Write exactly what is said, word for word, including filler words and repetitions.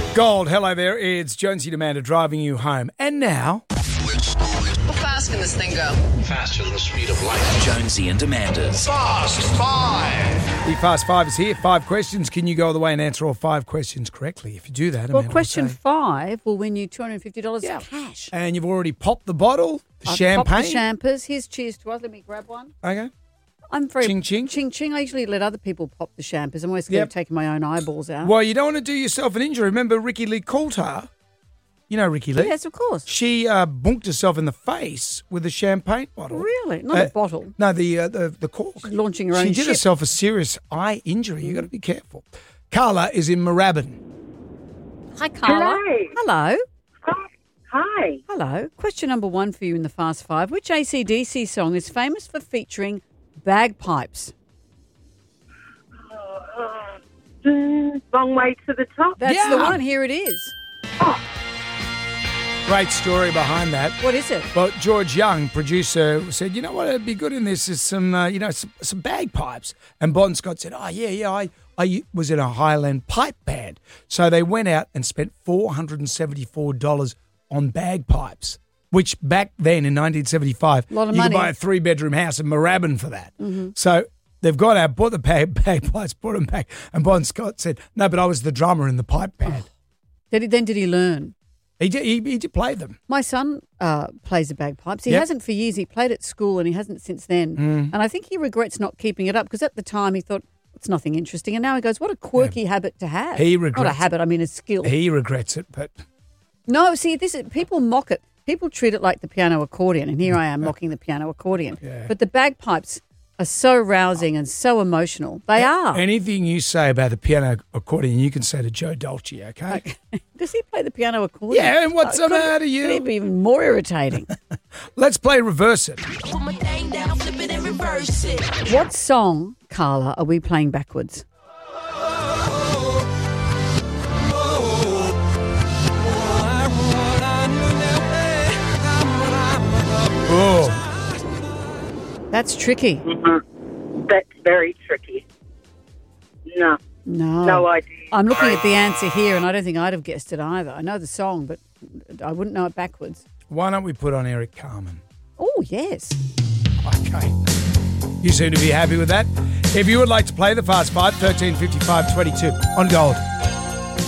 Gold, hello there. It's Jonesy Demanda driving you home. And now... How fast can this thing go? Faster than the speed of light. Jonesy and Amanda's Fast Five. The Fast Five is here. Five questions. Can you go all the way and answer all five questions correctly? If you do that, Well, Amanda will question say- five will win you two hundred fifty dollars Yeah. cash. And you've already popped the bottle, the I've champagne. popped the champers. Here's cheers to us. Let me grab one. Okay. I'm very... Ching, ching. Ching, ching. I usually let other people pop the champers. I'm always scared Yep. of taking my own eyeballs out. Well, you don't want to do yourself an injury. Remember Ricky Lee Coulter? You know Ricky Lee? Yes, of course. She uh, bunked herself in the face with a champagne bottle. Really? Not Uh, a bottle. No, the uh, the the cork. She's launching her She own did ship. herself a serious eye injury. You got to be careful. Carla is in Moorabbin. Hi, Carla. Hello. Hello. Hi. Hello. Question number one for you in the Fast Five. Which A C D C song is famous for featuring bagpipes? Mm, long way to the top. That's Yeah. the one. Here it is. Great story behind that. What is it? Well, George Young, producer, said, you know what would be good in this is some, uh, you know, some, some bagpipes. And Bon Scott said, oh, yeah, yeah, I, I was in a Highland pipe band. So they went out and spent four hundred seventy-four dollars on bagpipes, which back then in nineteen seventy-five, Lot of you money. could buy a three-bedroom house in Moorabbin for that. Mm-hmm. So they've gone out, bought the bag, bagpipes, brought them back. And Bon Scott said, no, but I was the drummer in the pipe band. Did he, then did he learn? He, did, he, he did play them. My son uh, plays the bagpipes. He Yep. hasn't for years. He played at school and he hasn't since then. Mm. And I think he regrets not keeping it up because at the time he thought it's nothing interesting. And now he goes, what a quirky habit to have. He Not a regrets habit, I mean a skill. He regrets it, but... No, see, this is, people mock it. People treat it like the piano accordion. And here I am mocking the piano accordion. Yeah. But the bagpipes are so rousing and so emotional. They are. Anything you say about the piano accordion, you can say to Joe Dolce, okay? Does he play the piano accordion? Yeah, and what's Oh, the could- matter, Could he you? be even more irritating? Let's play Reverse It. Put my thing down, flip it and reverse it. What song, Carla, are we playing backwards? Oh, That's tricky. Mm-hmm. That's very tricky. No, No. no idea. I'm looking at the answer here, and I don't think I'd have guessed it either. I know the song, but I wouldn't know it backwards. why don't we put on Eric Carmen? Oh, yes. Okay. You seem to be happy with that. If you would like to play the Fast Five, thirteen fifty-five twenty-two on Gold.